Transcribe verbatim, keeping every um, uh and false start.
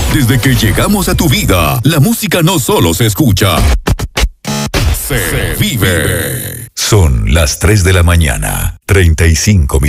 Desde que llegamos a tu vida, la música no solo se escucha, se vive. Son las tres de la mañana, treinta y cinco minutos.